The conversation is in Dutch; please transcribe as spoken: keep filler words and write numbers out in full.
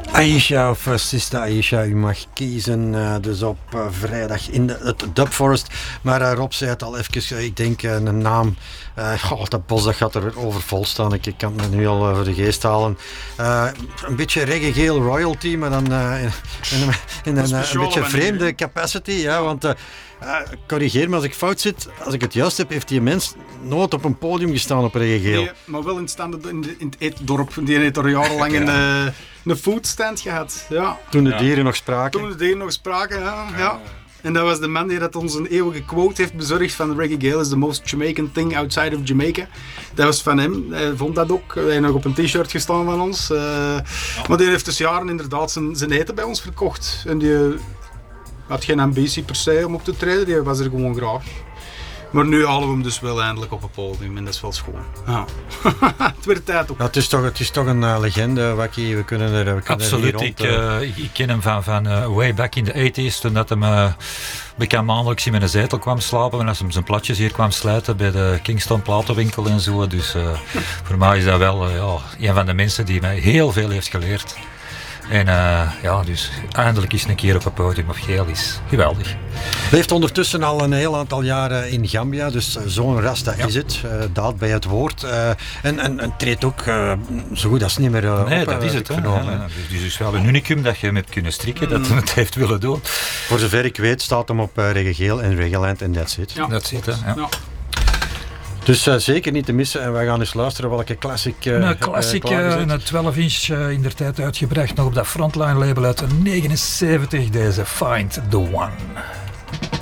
Aisha of uh, Sista Aisha, u mag kiezen. Uh, dus op uh, vrijdag in de, het Dub Forest. Maar uh, Rob zei het al even, uh, ik denk uh, een naam. Uh, oh, dat bos dat gaat er overvol staan. Ik, ik kan het me nu al uh, voor de geest halen. Uh, een beetje reggae-geel royalty, maar dan uh, in, in, in, in een, uh, een beetje vreemde capacity. Ja, want uh, uh, corrigeer me als ik fout zit. Als ik het juist heb, heeft die mens nooit op een podium gestaan op reggae-geel. Nee, maar wel in het, stand, in, de, in het eetdorp. Die heeft er jarenlang ja. een, uh, een foodstand gehad. Ja. Toen de dieren ja. nog spraken. Toen de dieren nog spraken, ja. ja. ja. En dat was de man die dat ons een eeuwige quote heeft bezorgd van Reggae Gale is the most Jamaican thing outside of Jamaica. Dat was van hem. Hij vond dat ook. Hij heeft nog op een t-shirt gestaan van ons. Uh, ja. Maar die heeft dus jaren inderdaad zijn, zijn eten bij ons verkocht. En die had geen ambitie per se om op te treden. Die was er gewoon graag. Maar nu halen we hem dus wel eindelijk op het podium en dat is wel schoon. Ja. Het werd tijd ook. Ja, het, is toch, het is toch een uh, legende, Wakkie. We kunnen er, we kunnen Absoluut. er rond, ik, uh, ik, ik ken hem van, van uh, way back in de tachtiger, toen dat hem uh, bekend maandelijks in mijn zetel kwam slapen en als hem zijn platjes hier kwam sluiten bij de Kingston platenwinkel en zo. Dus uh, voor mij is dat wel uh, ja, een van de mensen die mij heel veel heeft geleerd. En uh, ja, dus eindelijk eens een keer op het podium of geel is geweldig. Leeft ondertussen al een heel aantal jaren in Gambia, dus uh, zo'n rasta ja. is het, uh, daad bij het woord. Uh, en, en, en treedt ook uh, zo goed als niet meer uh, nee, op. Nee, dat is het. Ja, ja. Dus het is wel een unicum dat je hem hebt kunnen strikken, mm. dat hij het heeft willen doen. Voor zover ik weet staat hem op uh, Reggae Geel en Reggaeland en that's it. Ja, that's it, hè. Ja. Ja. Dus uh, zeker niet te missen en wij gaan eens luisteren welke classic... Uh, een classic, uh, een twaalf inch uh, in der tijd uitgebracht, nog op dat Frontline label uit negenenzeventig, deze Find the One.